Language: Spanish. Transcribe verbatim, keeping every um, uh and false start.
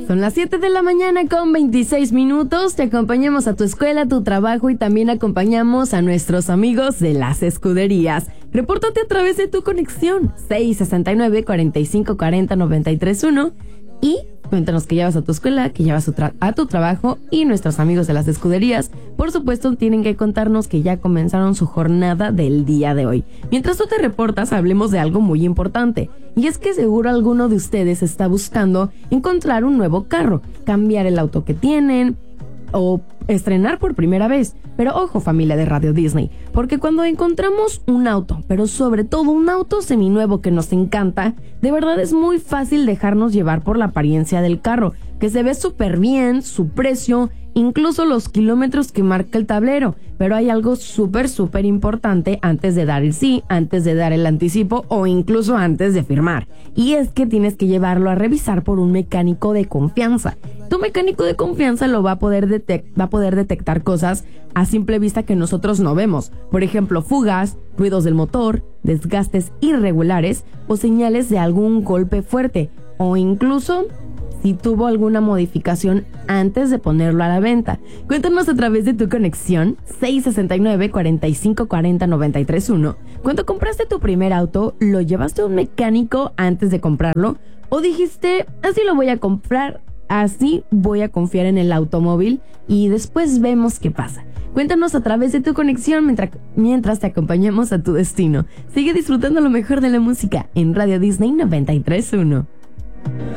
Son las siete de la mañana con veintiséis minutos. Te acompañamos a tu escuela, a tu trabajo y también acompañamos a nuestros amigos de las escuderías. Repórtate a través de tu conexión seis sesenta y nueve, cuarenta y cinco cuarenta, noventa y tres uno y cuéntanos que llevas a tu escuela, que llevas a tu, tra- a tu trabajo, y nuestros amigos de las escuderías, por supuesto, tienen que contarnos que ya comenzaron su jornada del día de hoy. Mientras tú te reportas, hablemos de algo muy importante, y es que seguro alguno de ustedes está buscando encontrar un nuevo carro, cambiar el auto que tienen o estrenar por primera vez. Pero ojo, familia de Radio Disney, porque cuando encontramos un auto, pero sobre todo un auto seminuevo que nos encanta, de verdad es muy fácil dejarnos llevar por la apariencia del carro, que se ve súper bien, su precio, incluso los kilómetros que marca el tablero. Pero hay algo súper, súper importante antes de dar el sí, antes de dar el anticipo o incluso antes de firmar. Y es que tienes que llevarlo a revisar por un mecánico de confianza. Tu mecánico de confianza lo va a poder detect- va a poder detectar cosas a simple vista que nosotros no vemos. Por ejemplo, fugas, ruidos del motor, desgastes irregulares o señales de algún golpe fuerte, o incluso si tuvo alguna modificación antes de ponerlo a la venta. Cuéntanos a través de tu conexión seis sesenta y nueve, cuarenta y cinco cuarenta, noventa y tres uno. Cuando compraste tu primer auto, ¿lo llevaste a un mecánico antes de comprarlo? ¿O dijiste, así lo voy a comprar, así voy a confiar en el automóvil y después vemos qué pasa? Cuéntanos a través de tu conexión mientras, mientras te acompañamos a tu destino. Sigue disfrutando lo mejor de la música en Radio Disney noventa y tres uno.